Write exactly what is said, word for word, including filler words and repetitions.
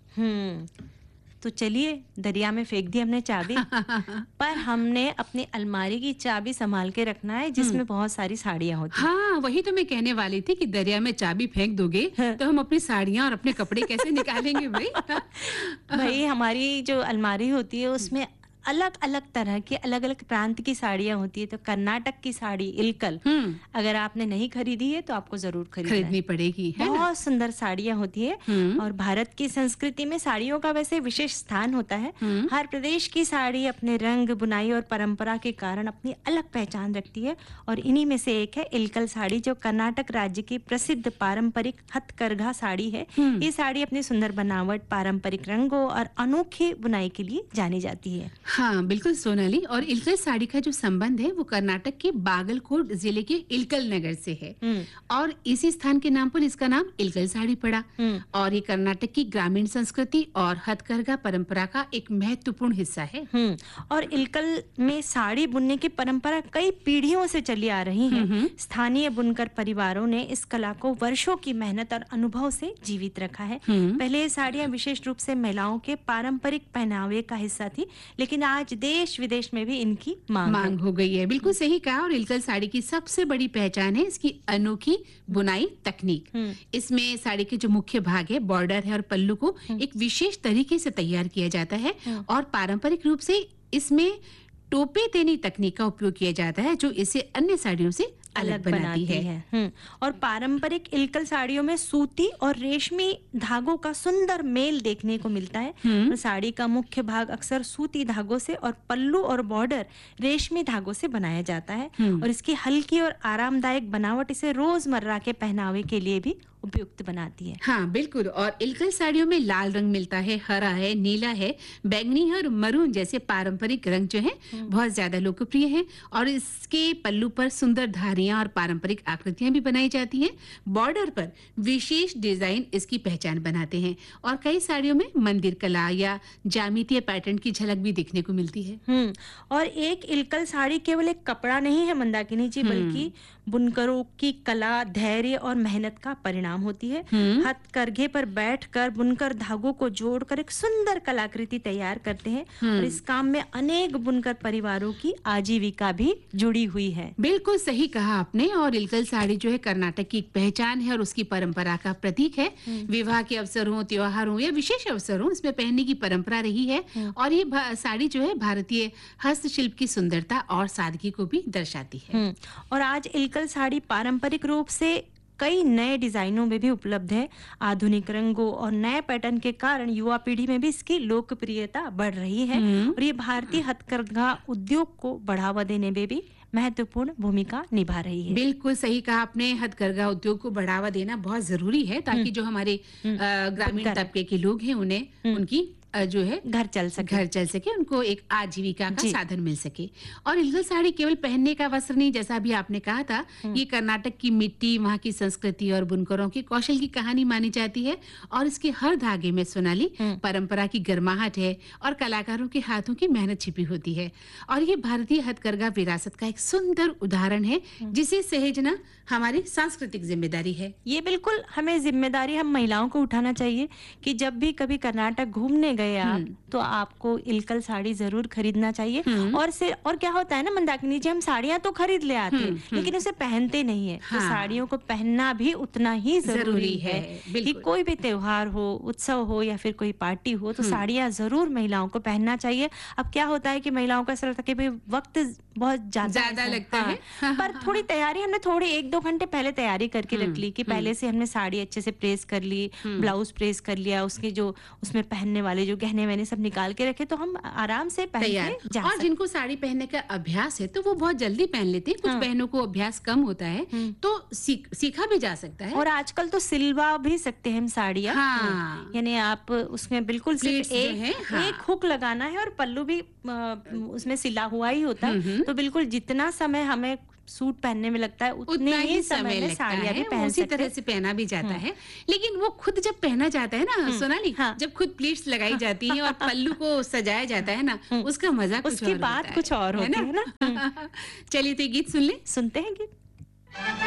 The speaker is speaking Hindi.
हम्म तो चलिए, दरिया में फेंक दी हमने चाबी, पर हमने अपनी अलमारी की चाबी संभाल के रखना है जिसमें बहुत सारी साड़ियाँ होती हैं। हाँ, वही तो मैं कहने वाली थी कि दरिया में चाबी फेंक दोगे तो हम अपनी साड़ियाँ और अपने कपड़े कैसे निकालेंगे भाई? भाई हमारी जो अलमारी होती है उसमें अलग अलग तरह की अलग अलग प्रांत की साड़ियाँ होती है। तो कर्नाटक की साड़ी इलकल हम्म अगर आपने नहीं खरीदी है तो आपको जरूर खरीदना है। खरीदनी पड़ेगी, है ना? बहुत सुंदर साड़ियाँ होती है हम्म और भारत की संस्कृति में साड़ियों का वैसे विशेष स्थान होता है। हम्म हर प्रदेश की साड़ी अपने रंग, बुनाई और परंपरा के कारण अपनी अलग पहचान रखती है और इन्हीं में से एक है इलकल साड़ी, जो कर्नाटक राज्य की प्रसिद्ध पारंपरिक हथकरघा साड़ी है। हम्म ये साड़ी अपनी सुंदर बनावट, पारंपरिक रंगों और अनोखी बुनाई के लिए जानी जाती है। हाँ बिल्कुल सोनाली, और इलकल साड़ी का जो संबंध है वो कर्नाटक के बागलकोट जिले के इलकल नगर से है हम्म और इसी स्थान के नाम पर इसका नाम इलकल साड़ी पड़ा। हम्म और ये कर्नाटक की ग्रामीण संस्कृति और हथकरघा परंपरा का एक महत्वपूर्ण हिस्सा है। हम्म और इलकल में साड़ी बुनने की परंपरा कई पीढ़ियों से चली आ रही है। हम्म स्थानीय बुनकर परिवारों ने इस कला को वर्षों की मेहनत और अनुभव से जीवित रखा है। हम्म पहले ये साड़ियाँ विशेष रूप से महिलाओं के पारंपरिक पहनावे का हिस्सा थी, लेकिन आज देश विदेश में भी इनकी मांग है। मांग हो गई है, बिल्कुल सही कहा। और इलकल साड़ी की सबसे बड़ी पहचान है इसकी अनोखी बुनाई तकनीक। हम्म इसमें साड़ी के जो मुख्य भाग है, बॉर्डर है और पल्लू को एक विशेष तरीके से तैयार किया जाता है और पारंपरिक रूप से इसमें टोपे तेनी तकनीक का उपयोग किया जाता है जो इसे अन्य साड़ियों से अलग बनाती है, है। हम्म और पारंपरिक इलकल साड़ियों में सूती और रेशमी धागों का सुंदर मेल देखने को मिलता है। और साड़ी का मुख्य भाग अक्सर सूती धागों से और पल्लू और बॉर्डर रेशमी धागों से बनाया जाता है और इसकी हल्की और आरामदायक बनावट इसे रोजमर्रा के पहनावे के लिए भी उपयुक्त बनाती है। हाँ बिल्कुल। और इलकल साड़ियों में लाल रंग मिलता है, हरा है, नीला है, बैंगनी और मरून जैसे पारंपरिक रंग जो है बहुत ज्यादा लोकप्रिय हैं और इसके पल्लू पर सुंदर धारियां और पारंपरिक आकृतियां भी बनाई जाती हैं। बॉर्डर पर विशेष डिजाइन इसकी पहचान बनाते हैं और कई साड़ियों में मंदिर कला या ज्यामितीय पैटर्न की झलक भी देखने को मिलती है। हम्म और एक इलकल साड़ी केवल एक कपड़ा नहीं है मंदाकिनी जी, बल्कि बुनकरों की कला, धैर्य और मेहनत का परिणाम होती है। हथकरघे पर बैठकर बुनकर धागों को जोड़कर एक सुंदर कलाकृति तैयार करते हैं और इस काम में अनेक बुनकर परिवारों की आजीविका भी जुड़ी हुई है। बिल्कुल सही कहा आपने। और इलकल साड़ी जो है कर्नाटक की एक पहचान है और उसकी परंपरा का प्रतीक है। विवाह के अवसरों, त्योहारों या विशेष अवसरों इसमें पहनने की परंपरा रही है और ये साड़ी जो है भारतीय हस्तशिल्प की सुंदरता और सादगी को भी दर्शाती है। और आज इलकल साड़ी पारंपरिक रूप से कई नए डिजाइनों में भी उपलब्ध है। आधुनिक रंगों और नए पैटर्न के कारण युवा पीढ़ी में भी इसकी लोकप्रियता बढ़ रही है और ये भारतीय हथकरघा उद्योग को बढ़ावा देने में भी महत्वपूर्ण भूमिका निभा रही है। बिल्कुल सही कहा आपने। हथकरघा उद्योग को बढ़ावा देना बहुत जरूरी है ताकि जो हमारे ग्रामीण तबके के लोग हैं उन्हें उनकी जो है घर चल सके घर चल सके उनको एक आजीविका का साधन मिल सके। और इलकल साड़ी केवल पहनने का वस्त्र नहीं, जैसा भी आपने कहा था, ये कर्नाटक की मिट्टी, वहाँ की संस्कृति और बुनकरों की कौशल की कहानी मानी जाती है और इसके हर धागे में सोनाली परंपरा की गर्माहट है और कलाकारों के हाथों की मेहनत छिपी होती है। और ये भारतीय हथकरघा विरासत का एक सुंदर उदाहरण है जिसे सहेजना हमारी सांस्कृतिक जिम्मेदारी है। ये बिल्कुल हमें जिम्मेदारी हम महिलाओं को उठाना चाहिए कि जब भी कभी कर्नाटक घूमने गए आप तो आपको इलकल साड़ी जरूर खरीदना चाहिए। और से और क्या होता है ना मंदाकिनी जी, हम साड़ियां तो खरीद ले आते हैं लेकिन उसे पहनते नहीं है। हाँ। तो साड़ियों को पहनना भी उतना ही जरूरी, जरूरी है, है। कि कोई भी त्योहार हो, उत्सव हो या फिर कोई पार्टी हो तो साड़ियां जरूर महिलाओं को पहनना चाहिए। अब क्या होता है कि महिलाओं का ऐसा लगता है कि वक्त बहुत ज्यादा लगता है, है पर थोड़ी तैयारी हमने थोड़ी एक दो घंटे पहले तैयारी करके रख ली कि पहले से हमने साड़ी अच्छे से प्रेस कर ली, ब्लाउज प्रेस कर लिया, उसके जो उसमें पहनने वाले जो गहने वहने सब निकाल के रखे तो हम आराम से पहन के जा। और जिनको साड़ी पहनने का अभ्यास है तो वो बहुत जल्दी पहन लेते हैं। कुछ हाँ। बहनों को अभ्यास कम होता है तो सीख, सीखा भी जा सकता है। और आजकल तो सिलवा भी सकते हैं हम साड़ियाँ। हाँ। यानी आप उसमें बिल्कुल सिर्फ एक, हाँ। एक हुक लगाना है और पल्लू भी उसमें सिला हुआ ही होता है। तो बिल्कुल जितना समय हमें सूट पहनने में लगता है उतने ही समय में साड़ियाँ भी पहन उसी तरह से पहना भी जाता है। लेकिन वो खुद जब पहना जाता है ना सोनाली, हाँ। जब खुद प्लीट्स लगाई जाती है और पल्लू को सजाया जाता है ना, उसका मजा कुछ उसकी बात कुछ और होती है ना। चलिए तो गीत सुन ले। सुनते हैं गीत।